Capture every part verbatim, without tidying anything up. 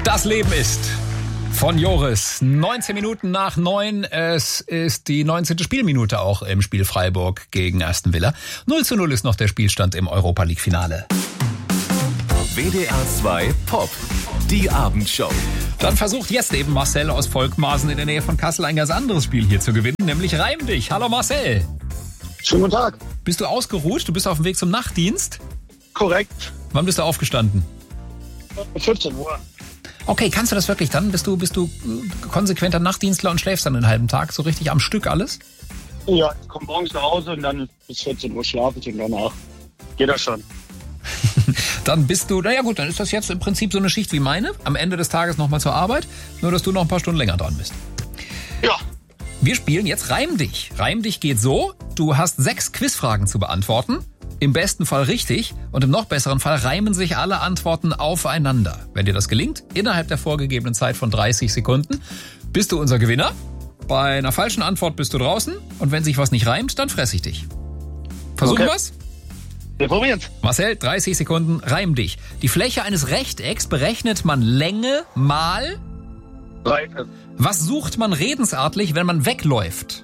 Das Leben ist von Joris. neunzehn Minuten nach neun. Es ist die neunzehnte Spielminute auch im Spiel Freiburg gegen Aston Villa. null zu null ist noch der Spielstand im Europa League Finale. W D R zwei Pop, die Abendshow. Dann versucht jetzt eben Marcel aus Volkmarsen in der Nähe von Kassel ein ganz anderes Spiel hier zu gewinnen, nämlich Reim dich. Hallo Marcel. Schönen guten Tag. Bist du ausgeruht? Du bist auf dem Weg zum Nachtdienst? Korrekt. Wann bist du aufgestanden? vierzehn Uhr. Okay, kannst du das wirklich dann? Bist du, bist du konsequenter Nachtdienstler und schläfst dann einen halben Tag so richtig am Stück alles? Ja, ich komme morgens nach Hause und dann bis vierzehn Uhr schlafe ich und danach geht das schon. Dann bist du, naja gut, dann ist das jetzt im Prinzip so eine Schicht wie meine. Am Ende des Tages nochmal zur Arbeit, nur dass du noch ein paar Stunden länger dran bist. Ja. Wir spielen jetzt Reim dich. Reim dich geht so, du hast sechs Quizfragen zu beantworten. Im besten Fall richtig und im noch besseren Fall reimen sich alle Antworten aufeinander. Wenn dir das gelingt, innerhalb der vorgegebenen Zeit von dreißig Sekunden, bist du unser Gewinner. Bei einer falschen Antwort bist du draußen und wenn sich was nicht reimt, dann fress ich dich. Versuchen Okay. wir's? Wir probieren's. Marcel, dreißig Sekunden, reim dich. Die Fläche eines Rechtecks berechnet man Länge mal... Breite. Was sucht man redensartlich, wenn man wegläuft?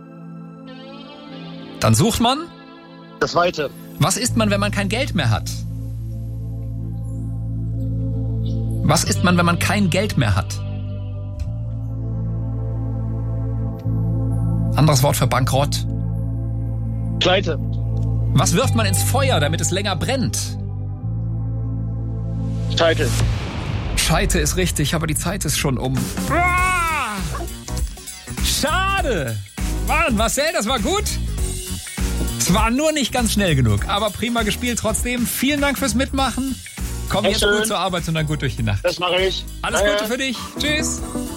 Dann sucht man... Das Weite. Was isst man, wenn man kein Geld mehr hat? Was isst man, wenn man kein Geld mehr hat? Anderes Wort für Bankrott. Pleite. Was wirft man ins Feuer, damit es länger brennt? Scheitel. Scheite ist richtig, aber die Zeit ist schon um. Ah! Schade! Mann, Marcel, das war gut. Es war nur nicht ganz schnell genug, aber prima gespielt trotzdem. Vielen Dank fürs Mitmachen. Komm Sehr jetzt schön. gut zur Arbeit und dann gut durch die Nacht. Das mache ich. Alles Danke. Gute für dich. Tschüss.